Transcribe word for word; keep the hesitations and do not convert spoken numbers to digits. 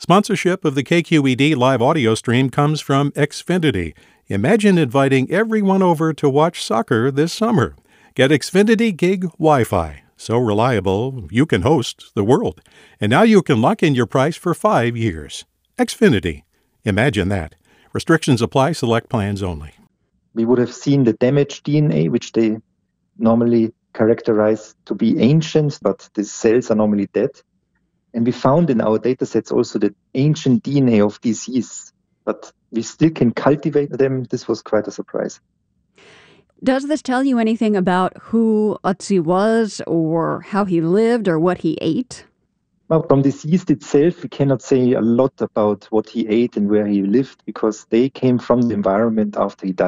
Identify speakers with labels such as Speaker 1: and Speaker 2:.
Speaker 1: Sponsorship of the K Q E D live audio stream comes from Xfinity. Imagine inviting everyone over to watch soccer this summer. Get Xfinity Gig Wi-Fi. So reliable, you can host the world. And now you can lock in your price for five years. Xfinity. Imagine that. Restrictions apply. Select plans only.
Speaker 2: We would have seen the damaged D N A, which they normally characterize to be ancient, but the cells are normally dead. And we found in our data sets also the ancient D N A of disease, but we still can cultivate them. This was quite a surprise.
Speaker 3: Does this tell you anything about who Ötzi was or how he lived or what he ate?
Speaker 2: Well, from the yeast itself, we cannot say a lot about what he ate and where he lived because they came from the environment after he died.